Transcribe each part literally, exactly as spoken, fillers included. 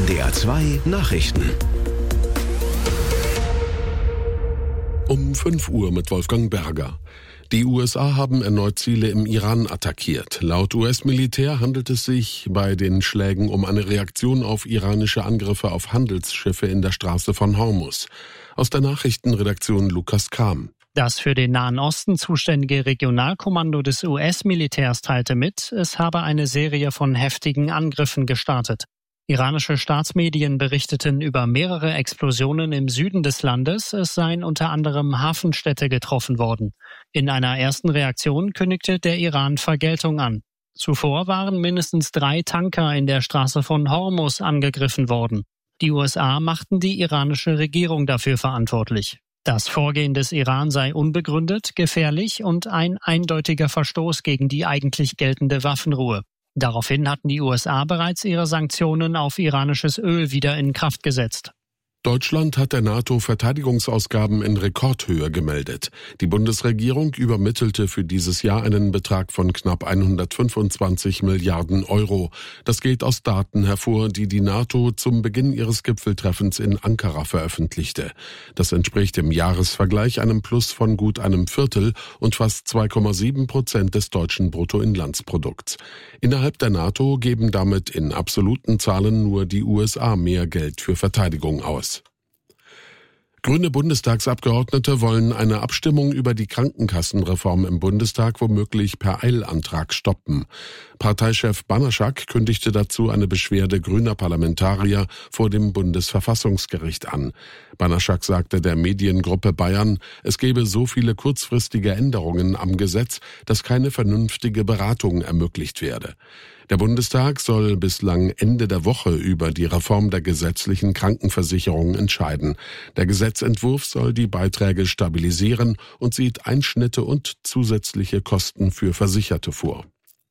N D R zwei Nachrichten. Um fünf Uhr mit Wolfgang Berger. Die U S A haben erneut Ziele im Iran attackiert. Laut U S-Militär handelt es sich bei den Schlägen um eine Reaktion auf iranische Angriffe auf Handelsschiffe in der Straße von Hormuz. Aus der Nachrichtenredaktion Lukas Kram. Das für den Nahen Osten zuständige Regionalkommando des U S-Militärs teilte mit, es habe eine Serie von heftigen Angriffen gestartet. Iranische Staatsmedien berichteten über mehrere Explosionen im Süden des Landes, es seien unter anderem Hafenstädte getroffen worden. In einer ersten Reaktion kündigte der Iran Vergeltung an. Zuvor waren mindestens drei Tanker in der Straße von Hormuz angegriffen worden. Die U S A machten die iranische Regierung dafür verantwortlich. Das Vorgehen des Iran sei unbegründet, gefährlich und ein eindeutiger Verstoß gegen die eigentlich geltende Waffenruhe. Daraufhin hatten die U S A bereits ihre Sanktionen auf iranisches Öl wieder in Kraft gesetzt. Deutschland hat der NATO Verteidigungsausgaben in Rekordhöhe gemeldet. Die Bundesregierung übermittelte für dieses Jahr einen Betrag von knapp hundertfünfundzwanzig Milliarden Euro. Das geht aus Daten hervor, die die NATO zum Beginn ihres Gipfeltreffens in Ankara veröffentlichte. Das entspricht im Jahresvergleich einem Plus von gut einem Viertel und fast zwei Komma sieben Prozent des deutschen Bruttoinlandsprodukts. Innerhalb der NATO geben damit in absoluten Zahlen nur die U S A mehr Geld für Verteidigung aus. Grüne Bundestagsabgeordnete wollen eine Abstimmung über die Krankenkassenreform im Bundestag womöglich per Eilantrag stoppen. Parteichef Banaschak kündigte dazu eine Beschwerde grüner Parlamentarier vor dem Bundesverfassungsgericht an. Banaschak sagte der Mediengruppe Bayern, es gebe so viele kurzfristige Änderungen am Gesetz, dass keine vernünftige Beratung ermöglicht werde. Der Bundestag soll bislang Ende der Woche über die Reform der gesetzlichen Krankenversicherung entscheiden. Der Gesetzentwurf soll die Beiträge stabilisieren und sieht Einschnitte und zusätzliche Kosten für Versicherte vor.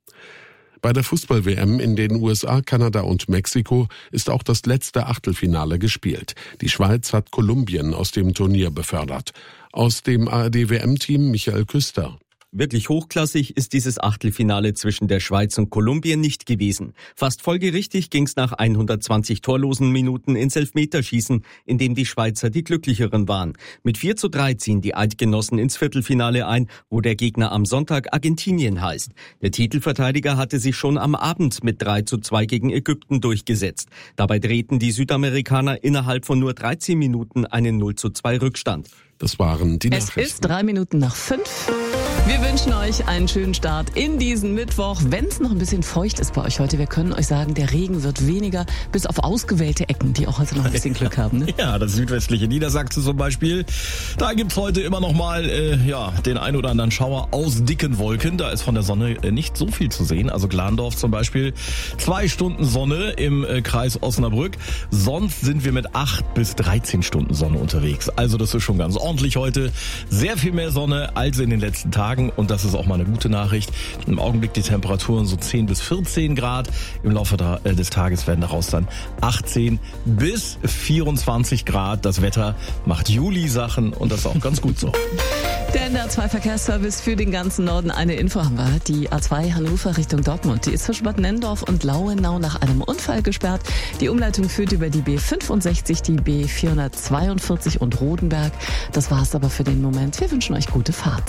Bei der Fußball-W M in den U S A, Kanada und Mexiko ist auch das letzte Achtelfinale gespielt. Die Schweiz hat Kolumbien aus dem Turnier befördert. Aus dem A R D-W M-Team Michael Küster. Wirklich hochklassig ist dieses Achtelfinale zwischen der Schweiz und Kolumbien nicht gewesen. Fast folgerichtig ging's nach hundertzwanzig torlosen Minuten ins Elfmeterschießen, in dem die Schweizer die Glücklicheren waren. Mit vier zu drei ziehen die Eidgenossen ins Viertelfinale ein, wo der Gegner am Sonntag Argentinien heißt. Der Titelverteidiger hatte sich schon am Abend mit drei zu zwei gegen Ägypten durchgesetzt. Dabei drehten die Südamerikaner innerhalb von nur dreizehn Minuten einen null zu zwei Rückstand. Das waren die Nachrichten. Es ist drei Minuten nach fünf. Wir wünschen euch einen schönen Start in diesen Mittwoch. Wenn es noch ein bisschen feucht ist bei euch heute, wir können euch sagen, der Regen wird weniger, bis auf ausgewählte Ecken, die auch heute noch ein bisschen Glück haben. Ne? Ja, das südwestliche Niedersachsen zum Beispiel. Da gibt's heute immer noch mal äh, ja, den ein oder anderen Schauer aus dicken Wolken. Da ist von der Sonne äh, nicht so viel zu sehen. Also Glandorf zum Beispiel, zwei Stunden Sonne im äh, Kreis Osnabrück. Sonst sind wir mit acht bis dreizehn Stunden Sonne unterwegs. Also das ist schon ganz ordentlich heute. Sehr viel mehr Sonne als in den letzten Tagen. Und das ist auch mal eine gute Nachricht. Im Augenblick die Temperaturen so zehn bis vierzehn Grad. Im Laufe des Tages werden daraus dann achtzehn bis vierundzwanzig Grad. Das Wetter macht Juli-Sachen und das ist auch ganz gut so. Der N D R zwei Verkehrsservice für den ganzen Norden. Eine Info haben wir. Die A zwei Hannover Richtung Dortmund. Die ist zwischen Bad Nennendorf und Lauenau nach einem Unfall gesperrt. Die Umleitung führt über die B fünfundsechzig, die B vierhundertzweiundvierzig und Rodenberg. Das war's aber für den Moment. Wir wünschen euch gute Fahrt.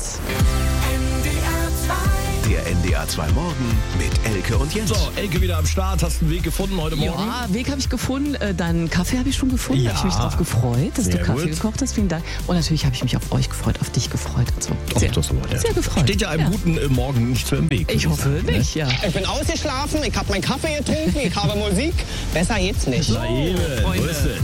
Der N D R zwei Morgen mit Elke und Jens. So, Elke wieder am Start. Hast du einen Weg gefunden heute Morgen? Ja, Weg habe ich gefunden. Deinen Kaffee habe ich schon gefunden. Ja. Da habe ich mich drauf gefreut, dass Sehr du Kaffee gut. gekocht hast. Vielen Dank. Und natürlich habe ich mich auf euch gefreut, auf dich gefreut und so. Ach, Sehr, das war der. sehr gefreut. Steht ja einem Ja. guten äh, Morgen nicht so im Weg. Ich hoffe nicht, ja. Ich bin ausgeschlafen, ich habe meinen Kaffee getrunken, ich habe Musik. Besser geht's nicht. Na eben, Freunde. wo ist denn?